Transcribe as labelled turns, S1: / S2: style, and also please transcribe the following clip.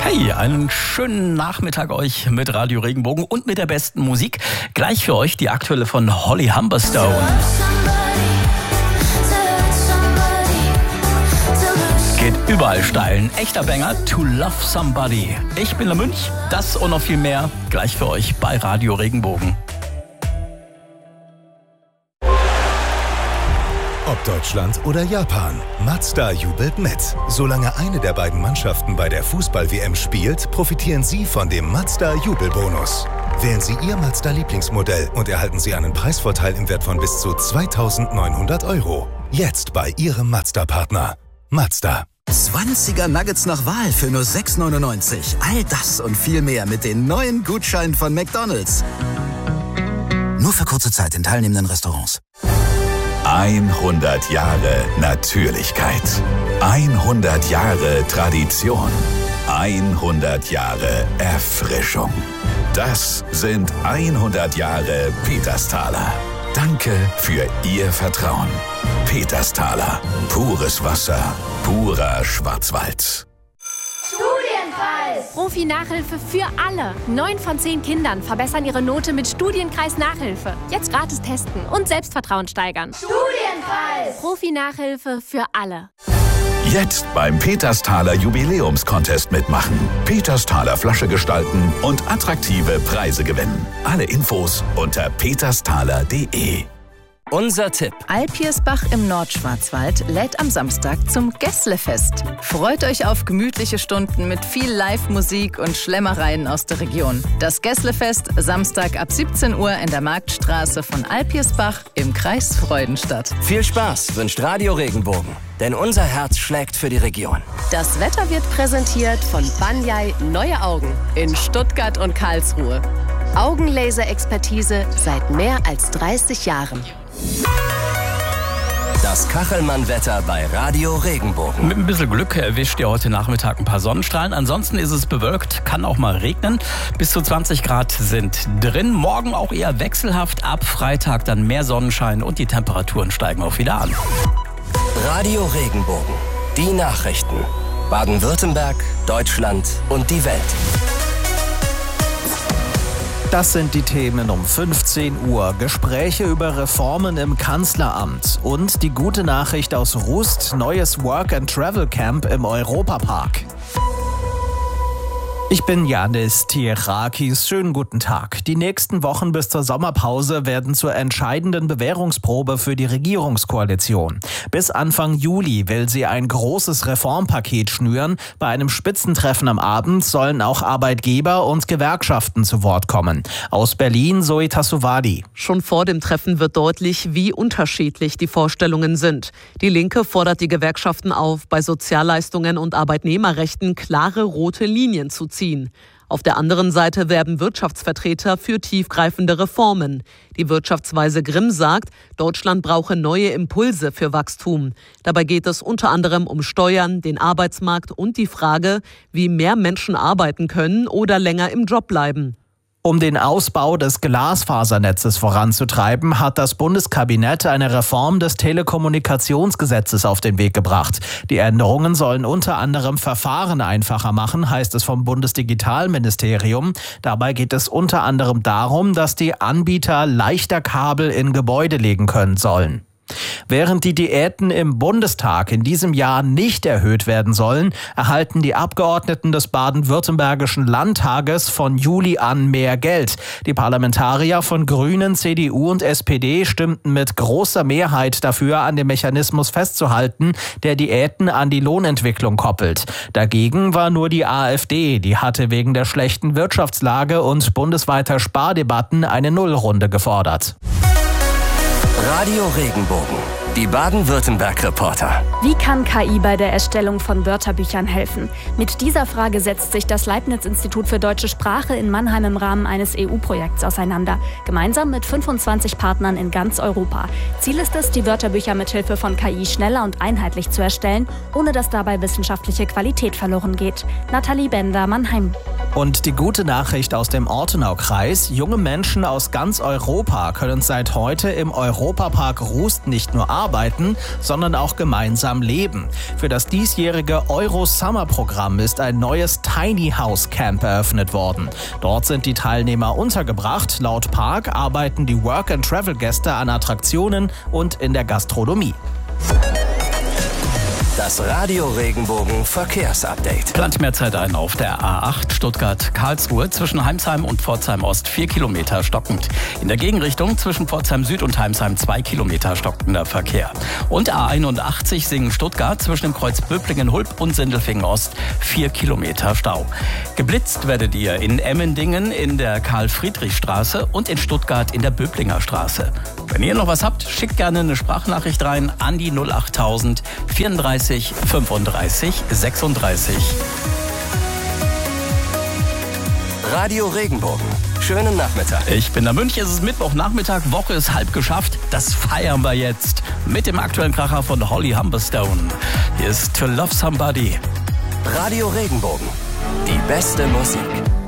S1: Hey, einen schönen Nachmittag euch mit Radio Regenbogen und mit der besten Musik. Gleich für euch die aktuelle von Holly Humberstone. Geht überall steil. Ein echter Banger, To Love Somebody. Ich bin der Münch, das und noch viel mehr gleich für euch bei Radio Regenbogen.
S2: Ob Deutschland oder Japan, Mazda jubelt mit. Solange eine der beiden Mannschaften bei der Fußball-WM spielt, profitieren Sie von dem Mazda-Jubelbonus. Wählen Sie Ihr Mazda-Lieblingsmodell und erhalten Sie einen Preisvorteil im Wert von bis zu 2.900 €. Jetzt bei Ihrem Mazda-Partner. Mazda.
S3: 20er Nuggets nach Wahl für nur 6,99. All das und viel mehr mit den neuen Gutscheinen von McDonald's. Nur für kurze Zeit in teilnehmenden Restaurants.
S4: 100 Jahre Natürlichkeit. 100 Jahre Tradition. 100 Jahre Erfrischung. Das sind 100 Jahre Petersthaler. Danke für Ihr Vertrauen. Petersthaler. Pures Wasser. Purer Schwarzwald.
S5: Studienkreis! Profi-Nachhilfe für alle. 9 von 10 Kindern verbessern ihre Note mit Studienkreis-Nachhilfe. Jetzt gratis testen und Selbstvertrauen steigern. Studienkreis! Profi-Nachhilfe für alle.
S4: Jetzt beim Petersthaler Jubiläums-Contest mitmachen. Petersthaler Flasche gestalten und attraktive Preise gewinnen. Alle Infos unter petersthaler.de.
S6: Unser Tipp.
S7: Alpiersbach im Nordschwarzwald lädt am Samstag zum Gässlefest. Freut euch auf gemütliche Stunden mit viel Live-Musik und Schlemmereien aus der Region. Das Gässlefest Samstag ab 17 Uhr in der Marktstraße von Alpiersbach im Kreis Freudenstadt.
S6: Viel Spaß wünscht Radio Regenbogen, denn unser Herz schlägt für die Region.
S8: Das Wetter wird präsentiert von Banyai Neue Augen in Stuttgart und Karlsruhe. Augenlaser-Expertise seit mehr als 30 Jahren.
S6: Das Kachelmann-Wetter bei Radio Regenbogen.
S1: Mit ein bisschen Glück erwischt ihr heute Nachmittag ein paar Sonnenstrahlen. Ansonsten ist es bewölkt, kann auch mal regnen. Bis zu 20 Grad sind drin. Morgen auch eher wechselhaft. Ab Freitag dann mehr Sonnenschein und die Temperaturen steigen auch wieder an.
S6: Radio Regenbogen. Die Nachrichten. Baden-Württemberg, Deutschland und die Welt.
S9: Das sind die Themen um 15 Uhr. Gespräche über Reformen im Kanzleramt. Und die gute Nachricht aus Rust, neues Work-and-Travel-Camp im Europapark. Ich bin Janis Tierakis. Schönen guten Tag. Die nächsten Wochen bis zur Sommerpause werden zur entscheidenden Bewährungsprobe für die Regierungskoalition. Bis Anfang Juli will sie ein großes Reformpaket schnüren. Bei einem Spitzentreffen am Abend sollen auch Arbeitgeber und Gewerkschaften zu Wort kommen. Aus Berlin Zoe Tassovadi.
S10: Schon vor dem Treffen wird deutlich, wie unterschiedlich die Vorstellungen sind. Die Linke fordert die Gewerkschaften auf, bei Sozialleistungen und Arbeitnehmerrechten klare rote Linien zu ziehen. Auf der anderen Seite werben Wirtschaftsvertreter für tiefgreifende Reformen. Die Wirtschaftsweise Grimm sagt, Deutschland brauche neue Impulse für Wachstum. Dabei geht es unter anderem um Steuern, den Arbeitsmarkt und die Frage, wie mehr Menschen arbeiten können oder länger im Job bleiben.
S9: Um den Ausbau des Glasfasernetzes voranzutreiben, hat das Bundeskabinett eine Reform des Telekommunikationsgesetzes auf den Weg gebracht. Die Änderungen sollen unter anderem Verfahren einfacher machen, heißt es vom Bundesdigitalministerium. Dabei geht es unter anderem darum, dass die Anbieter leichter Kabel in Gebäude legen können sollen. Während die Diäten im Bundestag in diesem Jahr nicht erhöht werden sollen, erhalten die Abgeordneten des baden-württembergischen Landtages von Juli an mehr Geld. Die Parlamentarier von Grünen, CDU und SPD stimmten mit großer Mehrheit dafür, an dem Mechanismus festzuhalten, der Diäten an die Lohnentwicklung koppelt. Dagegen war nur die AfD, die hatte wegen der schlechten Wirtschaftslage und bundesweiter Spardebatten eine Nullrunde gefordert.
S6: Radio Regenbogen. Die Baden-Württemberg-Reporter.
S5: Wie kann KI bei der Erstellung von Wörterbüchern helfen? Mit dieser Frage setzt sich das Leibniz-Institut für deutsche Sprache in Mannheim im Rahmen eines EU-Projekts auseinander. Gemeinsam mit 25 Partnern in ganz Europa. Ziel ist es, die Wörterbücher mithilfe von KI schneller und einheitlich zu erstellen, ohne dass dabei wissenschaftliche Qualität verloren geht. Nathalie Bender, Mannheim.
S9: Und die gute Nachricht aus dem Ortenaukreis: Junge Menschen aus ganz Europa können seit heute im Europapark Rust nicht nur arbeiten, sondern auch gemeinsam leben. Für das diesjährige Euro-Summer-Programm ist ein neues Tiny House Camp eröffnet worden. Dort sind die Teilnehmer untergebracht. Laut Park arbeiten die Work-and-Travel-Gäste an Attraktionen und in der Gastronomie.
S6: Das Radio Regenbogen Verkehrsupdate.
S1: Plant mehr Zeit ein auf der A8 Stuttgart-Karlsruhe zwischen Heimsheim und Pforzheim Ost 4 Kilometer stockend. In der Gegenrichtung zwischen Pforzheim Süd und Heimsheim 2 Kilometer stockender Verkehr. Und A81 Singen-Stuttgart zwischen dem Kreuz Böblingen-Hulb und Sindelfingen Ost 4 Kilometer Stau. Geblitzt werdet ihr in Emmendingen in der Karl-Friedrich-Straße und in Stuttgart in der Böblinger Straße. Wenn ihr noch was habt, schickt gerne eine Sprachnachricht rein an die 08000 34 35 36.
S6: Radio Regenbogen. Schönen Nachmittag.
S1: Ich bin der Münch, es ist Mittwochnachmittag, Woche ist halb geschafft. Das feiern wir jetzt mit dem aktuellen Kracher von Holly Humberstone. Hier ist To Love Somebody.
S6: Radio Regenbogen. Die beste Musik.